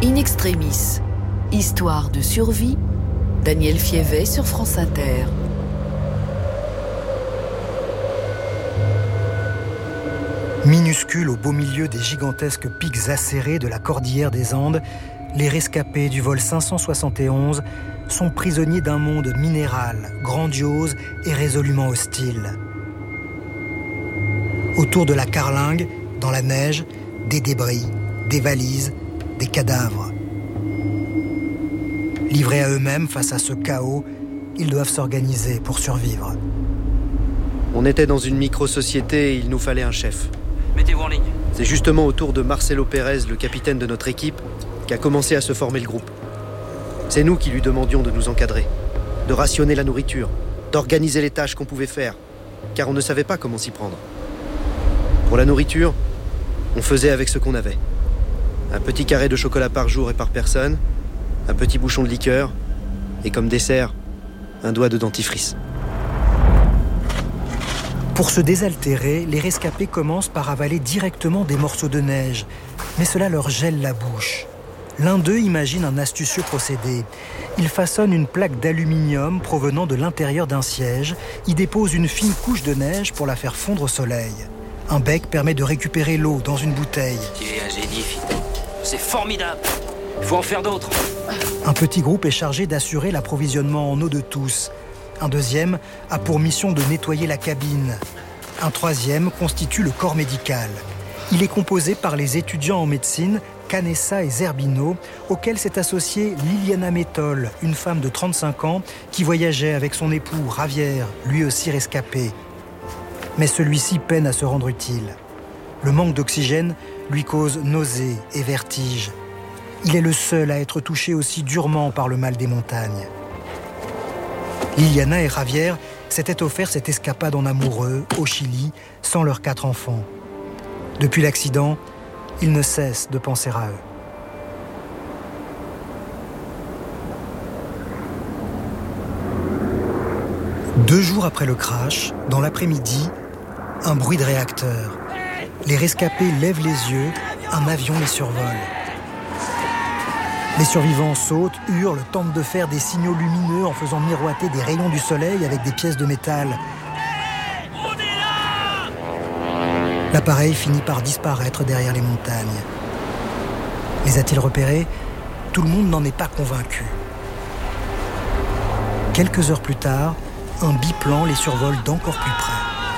In extremis, histoire de survie, Daniel Fievet sur France Inter. Minuscules au beau milieu des gigantesques pics acérés de la cordillère des Andes, les rescapés du vol 571 sont prisonniers d'un monde minéral, grandiose et résolument hostile. Autour de la carlingue, dans la neige, des débris, des valises, des cadavres. Livrés à eux-mêmes face à ce chaos, ils doivent s'organiser pour survivre. On était dans une micro-société et il nous fallait un chef. Mettez-vous en ligne. C'est justement autour de Marcelo Pérez, le capitaine de notre équipe, qu'a commencé à se former le groupe. C'est nous qui lui demandions de nous encadrer, de rationner la nourriture, d'organiser les tâches qu'on pouvait faire, car on ne savait pas comment s'y prendre. Pour la nourriture, on faisait avec ce qu'on avait. Un petit carré de chocolat par jour et par personne, un petit bouchon de liqueur, et comme dessert, un doigt de dentifrice. Pour se désaltérer, les rescapés commencent par avaler directement des morceaux de neige, mais cela leur gèle la bouche. L'un d'eux imagine un astucieux procédé. Il façonne une plaque d'aluminium provenant de l'intérieur d'un siège, y dépose une fine couche de neige pour la faire fondre au soleil. Un bec permet de récupérer l'eau dans une bouteille. Tu es un génie, Fito. C'est formidable. Il faut en faire d'autres. Un petit groupe est chargé d'assurer l'approvisionnement en eau de tous. Un deuxième a pour mission de nettoyer la cabine. Un troisième constitue le corps médical. Il est composé par les étudiants en médecine Canessa et Zerbino, auxquels s'est associée Liliana Métol, une femme de 35 ans qui voyageait avec son époux Javier, lui aussi rescapé. Mais celui-ci peine à se rendre utile. Le manque d'oxygène lui cause nausées et vertiges. Il est le seul à être touché aussi durement par le mal des montagnes. Liliana et Javier s'étaient offert cette escapade en amoureux, au Chili, sans leurs 4 enfants. Depuis l'accident, ils ne cessent de penser à eux. Deux jours après le crash, dans l'après-midi, un bruit de réacteur. Les rescapés lèvent les yeux, un avion les survole. Les survivants sautent, hurlent, tentent de faire des signaux lumineux en faisant miroiter des rayons du soleil avec des pièces de métal. L'appareil finit par disparaître derrière les montagnes. Les a-t-il repérés ? Tout le monde n'en est pas convaincu. Quelques heures plus tard, un biplan les survole d'encore plus près.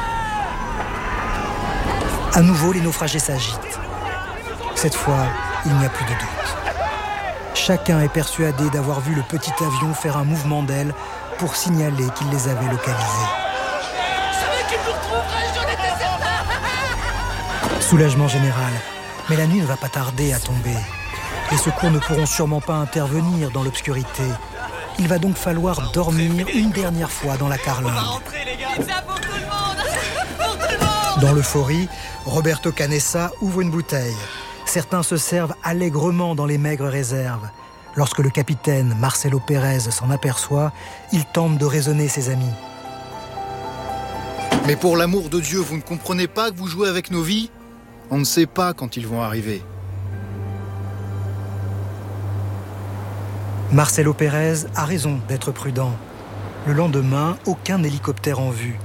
À nouveau, les naufragés s'agitent. Cette fois, il n'y a plus de doute. Chacun est persuadé d'avoir vu le petit avion faire un mouvement d'aile pour signaler qu'il les avait localisés. Soulagement général. Mais la nuit ne va pas tarder à tomber. Les secours ne pourront sûrement pas intervenir dans l'obscurité. Il va donc falloir dormir une dernière fois dans la carlingue. Dans l'euphorie, Roberto Canessa ouvre une bouteille. Certains se servent allègrement dans les maigres réserves. Lorsque le capitaine Marcelo Pérez s'en aperçoit, il tente de raisonner ses amis. Mais pour l'amour de Dieu, vous ne comprenez pas que vous jouez avec nos vies ? On ne sait pas quand ils vont arriver. Marcelo Pérez a raison d'être prudent. Le lendemain, aucun hélicoptère en vue.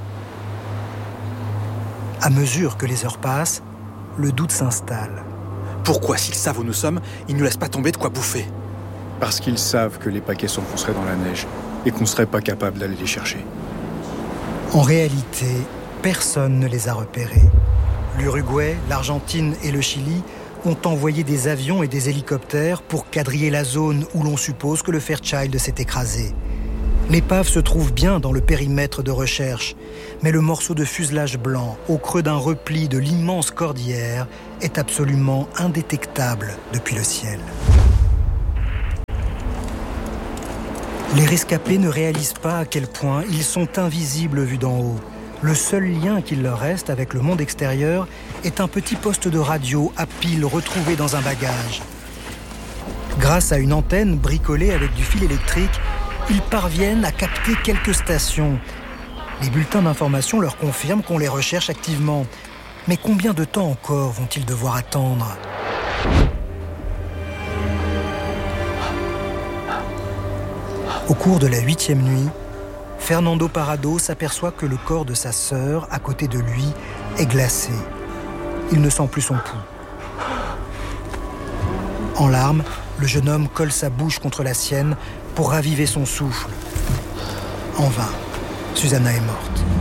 À mesure que les heures passent, le doute s'installe. Pourquoi, s'ils savent où nous sommes, ils ne nous laissent pas tomber de quoi bouffer ? Parce qu'ils savent que les paquets s'enfonceraient dans la neige et qu'on ne serait pas capable d'aller les chercher. En réalité, personne ne les a repérés. L'Uruguay, l'Argentine et le Chili ont envoyé des avions et des hélicoptères pour quadriller la zone où l'on suppose que le Fairchild s'est écrasé. L'épave se trouve bien dans le périmètre de recherche, mais le morceau de fuselage blanc au creux d'un repli de l'immense cordillère est absolument indétectable depuis le ciel. Les rescapés ne réalisent pas à quel point ils sont invisibles vus d'en haut. Le seul lien qu'il leur reste avec le monde extérieur est un petit poste de radio à pile retrouvé dans un bagage. Grâce à une antenne bricolée avec du fil électrique, ils parviennent à capter quelques stations. Les bulletins d'information leur confirment qu'on les recherche activement. Mais combien de temps encore vont-ils devoir attendre ? Au cours de la 8e nuit, Fernando Parrado s'aperçoit que le corps de sa sœur, à côté de lui, est glacé. Il ne sent plus son pouls. En larmes, le jeune homme colle sa bouche contre la sienne pour raviver son souffle. En vain, Susanna est morte.